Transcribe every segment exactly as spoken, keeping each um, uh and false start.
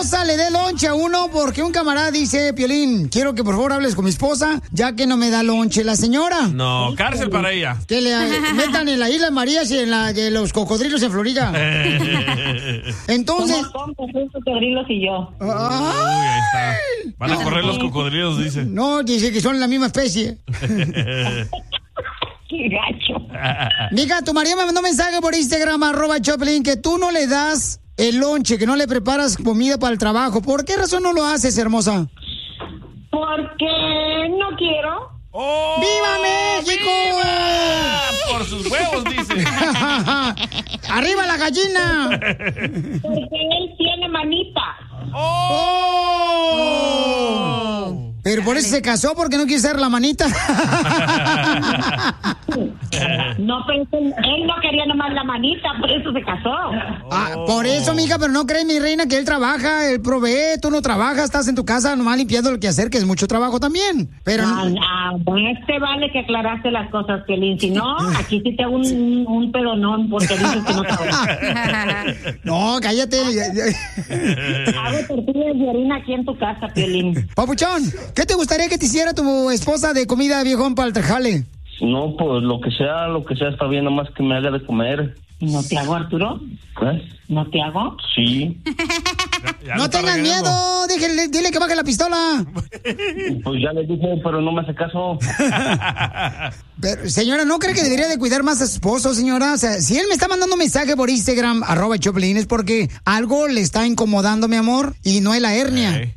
esposa le dé lonche a uno porque un camarada dice, Piolín, quiero que por favor hables con mi esposa, ya que no me da lonche la señora. No, cárcel para ella. Que le metan en la Isla Marías y en la de los cocodrilos en Florida. Entonces... Somos compas, cocodrilos y yo. Uy, ahí está. Van a correr los cocodrilos, dice. No, dice que son la misma especie. ¡Qué gacho! Mija, tu María me mandó un mensaje por Instagram, arroba Choplin, que tú no le das el lonche, que no le preparas comida para el trabajo. ¿Por qué razón no lo haces, hermosa? Porque no quiero. ¡Oh! ¡Viva México! ¡Viva! Por sus huevos, dice. ¡Arriba la gallina! Porque él tiene manita. ¡Oh! ¡Oh! Pero por eso se casó, porque no quiere ser la manita. No, pero él, él no quería nomás la manita, por eso se casó. Ah, por eso, mija, pero no crees, mi reina, que él trabaja, él provee, tú no trabajas, estás en tu casa nomás limpiando el quehacer, que es mucho trabajo también. Pero Ah, ah, bueno, este vale que aclaraste las cosas, Piolín. Si no, aquí sí te hago un, un, un pedonón porque dices que no trabajas. No, cállate. Hago tortillas de harina aquí en tu casa, Piolín. Papuchón, ¿qué te gustaría que te hiciera tu esposa de comida, viejón, para el trajale? No, pues lo que sea, lo que sea está bien, nomás que me haga de comer. ¿No te hago, Arturo? ¿Eh? ¿No te hago? Sí. Ya No tengas regañando. miedo, dígale, dile que baje la pistola. Pues ya le dije, pero no me hace caso. Pero, señora, ¿no cree que debería de cuidar más a su esposo, señora? O sea, si él me está mandando un mensaje por Instagram, arroba Choplin, es porque algo le está incomodando, mi amor, y no es la hernia. Hey.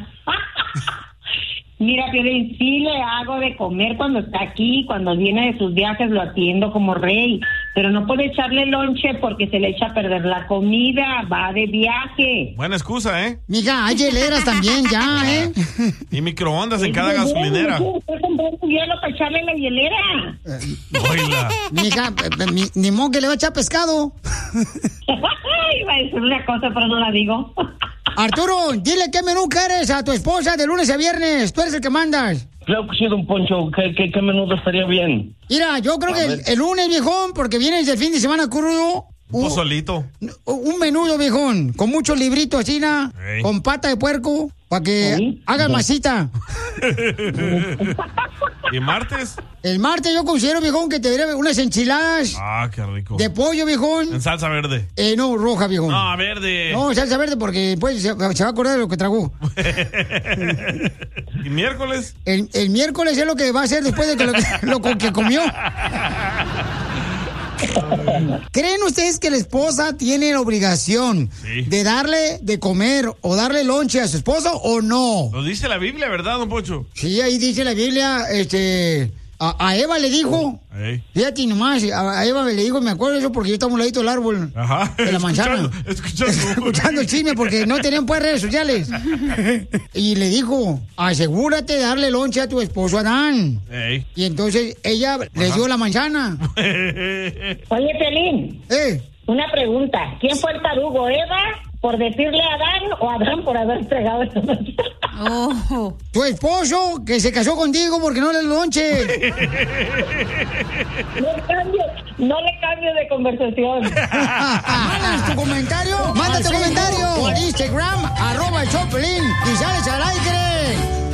Mira, Piolín, sí le hago de comer cuando está aquí, cuando viene de sus viajes lo atiendo como rey, pero no puede echarle lonche porque se le echa a perder la comida, va de viaje. Buena excusa, ¿eh? Mija, hay hieleras también ya, ¿eh? Y microondas en cada gasolinera. Estoy comprando hielo para echarle la hielera. Oila. Mija, eh, ni, ni modo que le va a echar pescado. Iba a decir una cosa, pero no la digo. Arturo, dile qué menú quieres a tu esposa de lunes a viernes. Tú eres el que mandas. Claro que sí, don Poncho, ¿qué, qué, qué menudo estaría bien? Mira, yo creo A que el, ver. el lunes, viejón, porque vienes del fin de semana crudo. Un uh, pozolito. un menudo, viejón, con muchos libritos así, ¿na? Ey. Con pata de puerco, para que ¿Sí? hagas masita. ¿Y martes? El martes yo considero, viejón, que te debería unas enchiladas Ah, qué rico. de pollo, viejón. En salsa verde. Eh, no, roja, viejón. No, verde. No, salsa verde porque después se, se va a acordar de lo que tragó. ¿Y miércoles? El, el miércoles es lo que va a hacer después de que lo, lo co- que comió. ¿Creen ustedes que la esposa tiene la obligación Sí. de darle de comer o darle lonche a su esposo o no? Lo dice la Biblia, ¿verdad, don Poncho? Sí, ahí dice la Biblia, este, a, a Eva le dijo, Ey. fíjate nomás, a, a Eva le dijo, me acuerdo de eso porque yo estaba a un ladito del árbol. Ajá. De la manzana. Escuchando, escuchando. Escuchando el chisme porque no tenían pues redes sociales. Y le dijo, asegúrate de darle lonche a tu esposo Adán. Ey. Y entonces ella le dio la manzana. Oye, Piolín, Eh, una pregunta. ¿Quién fue el tarugo, Eva por decirle a Adán o Adán por haber entregado esa manzana? Oh. tu esposo que se casó contigo porque no le dio lonche. No cambio, no le cambio de conversación. Manda tu comentario, manda tu comentario por Instagram, arroba el Choplin y sales al aire.